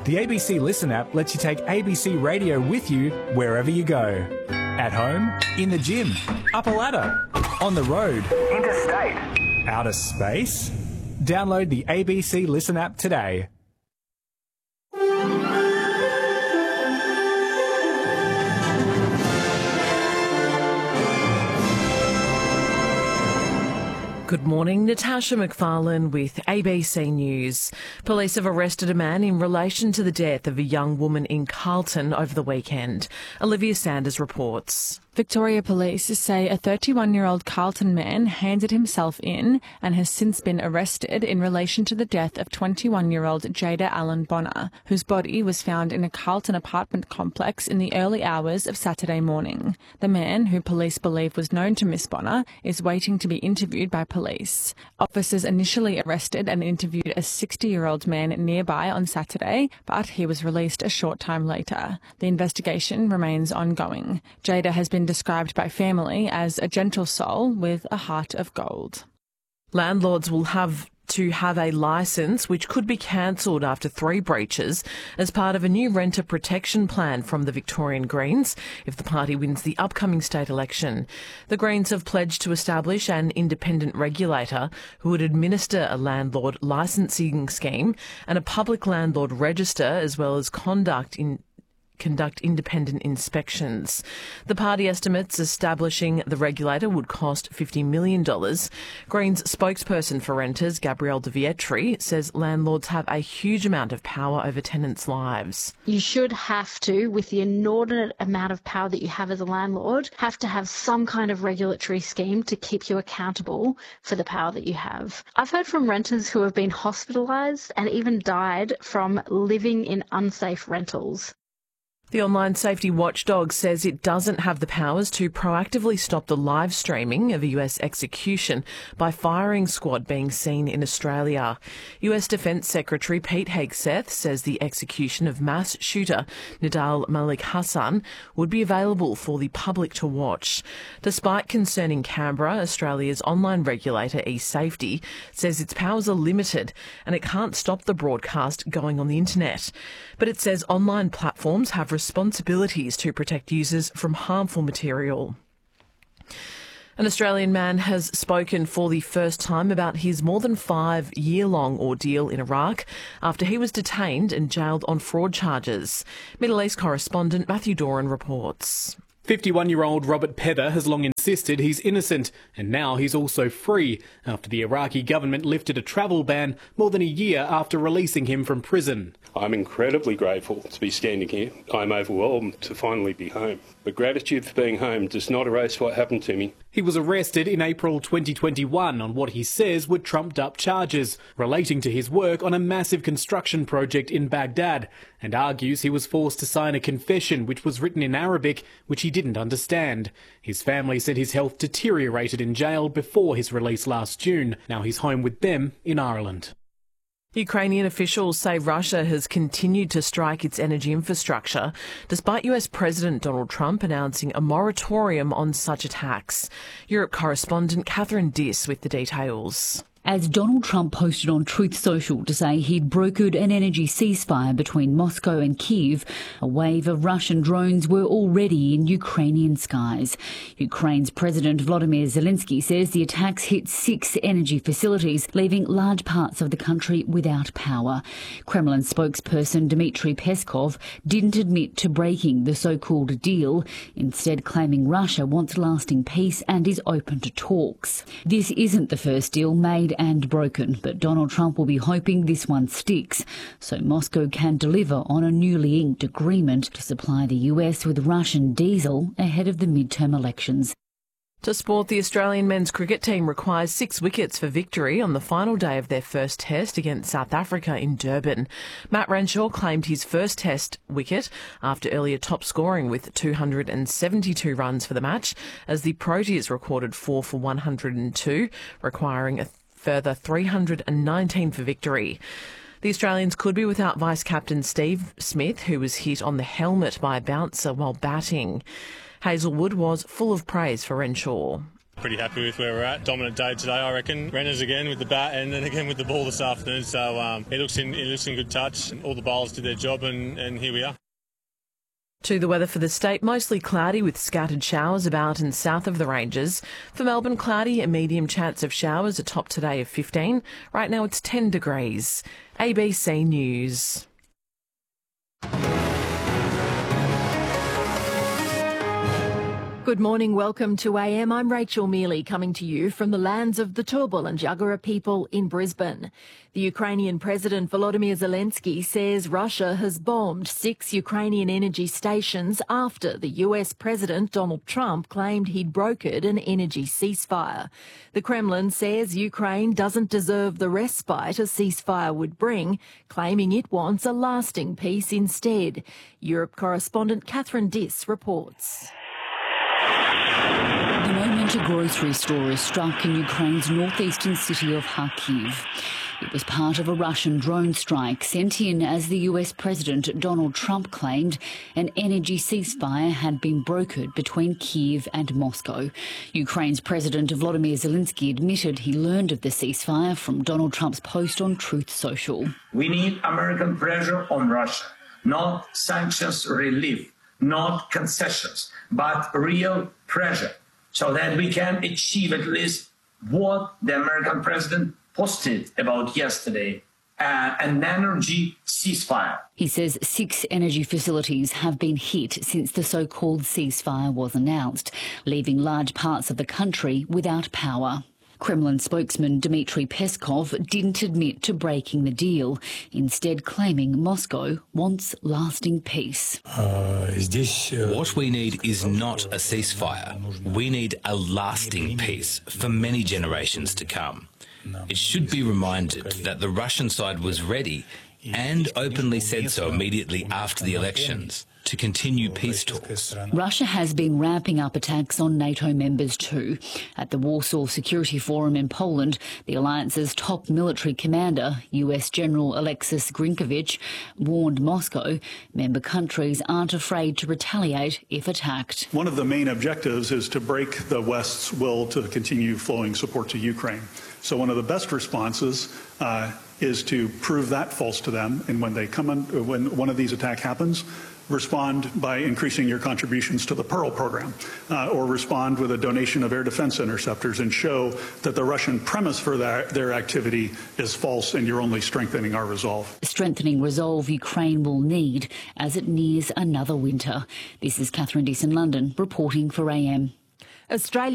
The ABC Listen app lets you take ABC Radio with you wherever you go. At home, in the gym, up a ladder, on the road, interstate, outer space. Download the ABC Listen app today. Good morning, Natasha McFarlane with ABC News. Police have arrested a man in relation to the death of a young woman in Carlton over the weekend. Olivia Sanders reports. Victoria Police say a 31-year-old Carlton man handed himself in and has since been arrested in relation to the death of 21-year-old Jada Allen Bonner, whose body was found in a Carlton apartment complex in the early hours of Saturday morning. The man, who police believe was known to Miss Bonner, is waiting to be interviewed by police. Officers initially arrested and interviewed a 60-year-old man nearby on Saturday, but he was released a short time later. The investigation remains ongoing. Jada has been described by family as a gentle soul with a heart of gold. Landlords will have to have a licence which could be cancelled after 3 breaches as part of a new renter protection plan from the Victorian Greens if the party wins the upcoming state election. The Greens have pledged to establish an independent regulator who would administer a landlord licensing scheme and a public landlord register, as well as conduct independent inspections. The party estimates establishing the regulator would cost $50 million. Greens spokesperson for renters, Gabrielle De Vietri, says landlords have a huge amount of power over tenants' lives. You should have to, with the inordinate amount of power that you have as a landlord, have to have some kind of regulatory scheme to keep you accountable for the power that you have. I've heard from renters who have been hospitalised and even died from living in unsafe rentals. The online safety watchdog says it doesn't have the powers to proactively stop the live streaming of a US execution by firing squad being seen in Australia. US Defence Secretary Pete Hegseth says the execution of mass shooter Nidal Malik Hassan would be available for the public to watch. Despite concern in Canberra, Australia's online regulator eSafety says its powers are limited and it can't stop the broadcast going on the internet. But it says online platforms have responsibilities to protect users from harmful material. An Australian man has spoken for the first time about his more than 5-year-long ordeal in Iraq after he was detained and jailed on fraud charges. Middle East correspondent Matthew Doran reports. 51-year-old Robert Pether has long insisted he's innocent, and now he's also free after the Iraqi government lifted a travel ban more than a year after releasing him from prison. I'm incredibly grateful to be standing here. I'm overwhelmed to finally be home. But gratitude for being home does not erase what happened to me. He was arrested in April 2021 on what he says were trumped-up charges relating to his work on a massive construction project in Baghdad, and argues he was forced to sign a confession which was written in Arabic, which he didn't understand. His family said his health deteriorated in jail before his release last June. Now he's home with them in Ireland. Ukrainian officials say Russia has continued to strike its energy infrastructure, despite US President Donald Trump announcing a moratorium on such attacks. Europe correspondent Catherine Diss with the details. As Donald Trump posted on Truth Social to say he'd brokered an energy ceasefire between Moscow and Kyiv, a wave of Russian drones were already in Ukrainian skies. Ukraine's President Volodymyr Zelensky says the attacks hit 6 energy facilities, leaving large parts of the country without power. Kremlin spokesperson Dmitry Peskov didn't admit to breaking the so-called deal, instead claiming Russia wants lasting peace and is open to talks. This isn't the first deal made and broken, but Donald Trump will be hoping this one sticks, so Moscow can deliver on a newly inked agreement to supply the US with Russian diesel ahead of the midterm elections. To sport, the Australian men's cricket team requires 6 wickets for victory on the final day of their first test against South Africa in Durban. Matt Renshaw claimed his first test wicket after earlier top scoring with 272 runs for the match, as the Proteas recorded 4 for 102, requiring a further 319 for victory. The Australians could be without vice-captain Steve Smith, who was hit on the helmet by a bouncer while batting. Hazelwood was full of praise for Renshaw. Pretty happy with where we're at. Dominant day today, I reckon. Renners again with the bat and then again with the ball this afternoon. So it looks in good touch. All the bowlers did their job and here we are. To the weather for the state, mostly cloudy with scattered showers about and south of the ranges. For Melbourne, cloudy, a medium chance of showers, a top today of 15. Right now it's 10 degrees. ABC News. Good morning, welcome to AM. I'm Rachel Mealy, coming to you from the lands of the Turrbal and Jagera people in Brisbane. The Ukrainian President Volodymyr Zelensky says Russia has bombed 6 Ukrainian energy stations after the US President Donald Trump claimed he'd brokered an energy ceasefire. The Kremlin says Ukraine doesn't deserve the respite a ceasefire would bring, claiming it wants a lasting peace instead. Europe correspondent Catherine Diss reports. The moment a grocery store is struck in Ukraine's northeastern city of Kharkiv. It was part of a Russian drone strike sent in as the US President Donald Trump claimed an energy ceasefire had been brokered between Kyiv and Moscow. Ukraine's President Volodymyr Zelensky admitted he learned of the ceasefire from Donald Trump's post on Truth Social. We need American pressure on Russia, not sanctions relief, not concessions, but real pressure, so that we can achieve at least what the American president posted about yesterday, an energy ceasefire. He says 6 energy facilities have been hit since the so-called ceasefire was announced, leaving large parts of the country without power. Kremlin spokesman Dmitry Peskov didn't admit to breaking the deal, instead claiming Moscow wants lasting peace. What we need is not a ceasefire. We need a lasting peace for many generations to come. It should be reminded that the Russian side was ready and openly said so immediately after the elections to continue peace talks. Russia has been ramping up attacks on NATO members too. At the Warsaw Security Forum in Poland, the alliance's top military commander, US General Alexis Grinkovich, warned Moscow member countries aren't afraid to retaliate if attacked. One of the main objectives is to break the West's will to continue flowing support to Ukraine. So one of the best responses is to prove that false to them, and when one of these attacks happens, respond by increasing your contributions to the Pearl program, or respond with a donation of air defense interceptors and show that the Russian premise for their activity is false and you're only strengthening our resolve. Strengthening resolve Ukraine will need as it nears another winter. This is Catherine Diss in London, reporting for AM. Australia